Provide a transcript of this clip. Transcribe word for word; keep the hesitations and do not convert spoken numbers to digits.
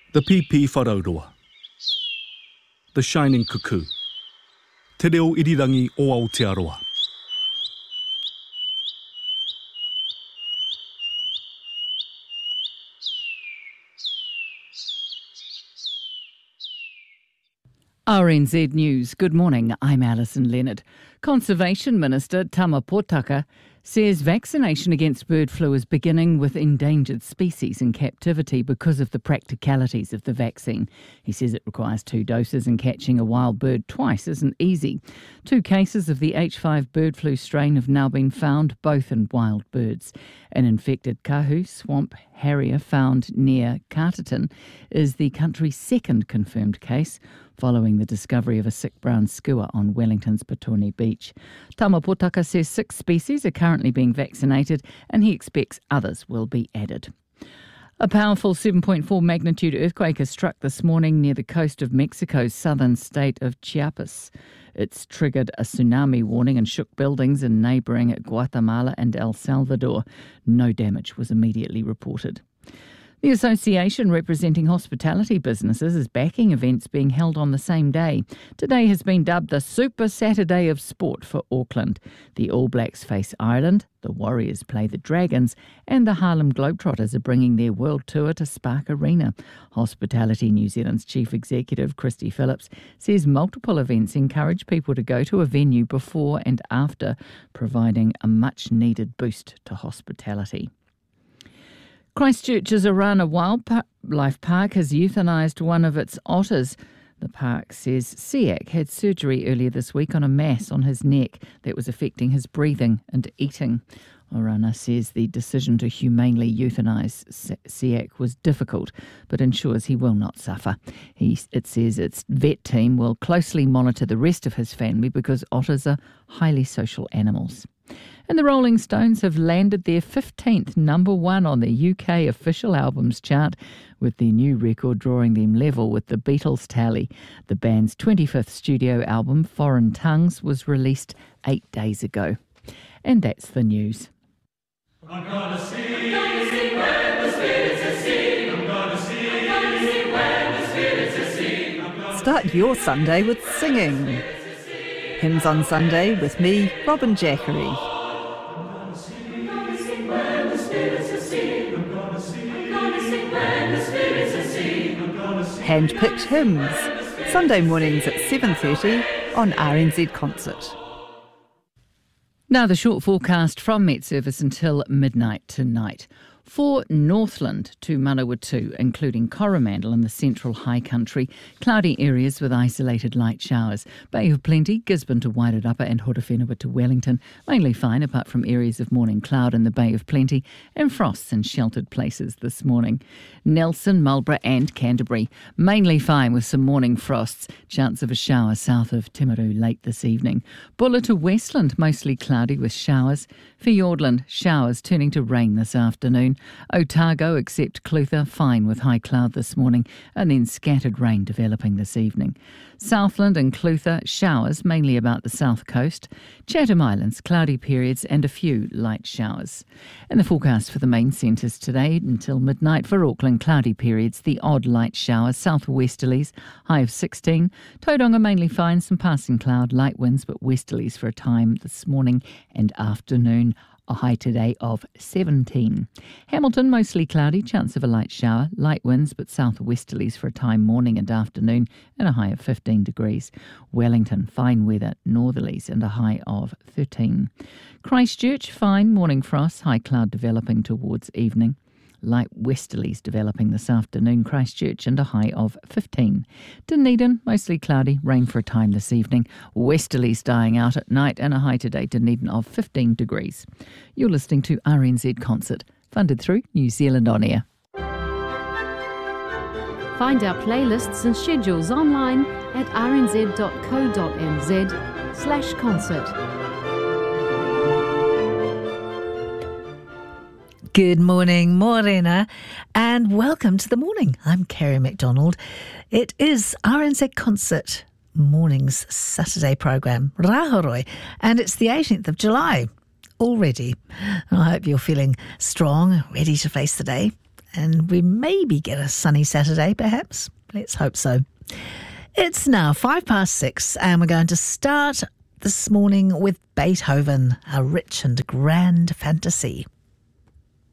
The Pipi Wharaurua. The Shining Cuckoo. Te reo irirangi o Aotearoa. R N Z News. Good morning, I'm Alison Leonard. Conservation Minister Tama Potaka says vaccination against bird flu is beginning with endangered species in captivity because of the practicalities of the vaccine. He says it requires two doses and catching a wild bird twice isn't easy. Two cases of the H five bird flu strain have now been found, both in wild birds. An infected kahu swamp harrier found near Carterton is the country's second confirmed case, following the discovery of a sick brown skua on Wellington's Petone Beach. Tama Potaka says six species are currently being vaccinated and he expects others will be added. A powerful seven point four magnitude earthquake has struck this morning near the coast of Mexico's southern state of Chiapas. It's triggered a tsunami warning and shook buildings in neighbouring Guatemala and El Salvador. No damage was immediately reported. The association representing hospitality businesses is backing events being held on the same day. Today has been dubbed the Super Saturday of Sport for Auckland. The All Blacks face Ireland, the Warriors play the Dragons, and the Harlem Globetrotters are bringing their world tour to Spark Arena. Hospitality New Zealand's chief executive, Christy Phillips, says multiple events encourage people to go to a venue before and after, providing a much-needed boost to hospitality. Christchurch's Orana Wildlife Park has euthanised one of its otters. The park says Siak had surgery earlier this week on a mass on his neck that was affecting his breathing and eating. Orana says the decision to humanely euthanise Siak was difficult, but ensures he will not suffer. He, it says its vet team will closely monitor the rest of his family because otters are highly social animals. And the Rolling Stones have landed their fifteenth number one on the U K official albums chart, with their new record drawing them level with the Beatles tally. The band's twenty-fifth studio album, Foreign Tongues, was released eight days ago. And that's the news. I'm gonna sing, I'm gonna sing when the spirits are sing. I'm gonna sing, I'm gonna sing when the spirits are sing. Start your Sunday with singing. Hymns on Sunday with me, Robin Jackery. Hand-picked hymns, Sunday mornings at seven thirty on R N Z Concert. Now the short forecast from Met Service until midnight tonight. For Northland to Manawatu, including Coromandel in the central high country, cloudy areas with isolated light showers. Bay of Plenty, Gisborne to Wairarapa and Horowhenua to Wellington, mainly fine apart from areas of morning cloud in the Bay of Plenty and frosts in sheltered places this morning. Nelson, Marlborough and Canterbury, mainly fine with some morning frosts, chance of a shower south of Timaru late this evening. Buller to Westland, mostly cloudy with showers. Fiordland, showers turning to rain this afternoon. Otago, except Clutha, fine with high cloud this morning and then scattered rain developing this evening. Southland and Clutha, showers mainly about the south coast. Chatham Islands, cloudy periods and a few light showers. And the forecast for the main centres today until midnight for Auckland, cloudy periods, the odd light showers, southwesterlies, high of sixteen. Tauranga mainly fine, some passing cloud, light winds but westerlies for a time this morning and afternoon. A high today of seventeen. Hamilton, mostly cloudy, chance of a light shower, light winds but southwesterlies for a time morning and afternoon and a high of fifteen degrees. Wellington, fine weather, northerlies and a high of thirteen. Christchurch, fine, morning frost, high cloud developing towards evening. Light westerlies developing this afternoon, Christchurch, and a high of fifteen. Dunedin, mostly cloudy, rain for a time this evening. Westerlies dying out at night and a high today, Dunedin, of fifteen degrees. You're listening to R N Z Concert, funded through New Zealand On Air. Find our playlists and schedules online at rnz.co.nz slash concert. Good morning, morena, and welcome to the morning. I'm Kerry MacDonald. It is R N Z Concert morning's Saturday programme, Rahoroi, and it's the eighteenth of July already. I hope you're feeling strong, ready to face the day. and we maybe get a sunny Saturday, perhaps. Let's hope so. It's now five past six, and we're going to start this morning with Beethoven, a rich and grand fantasy.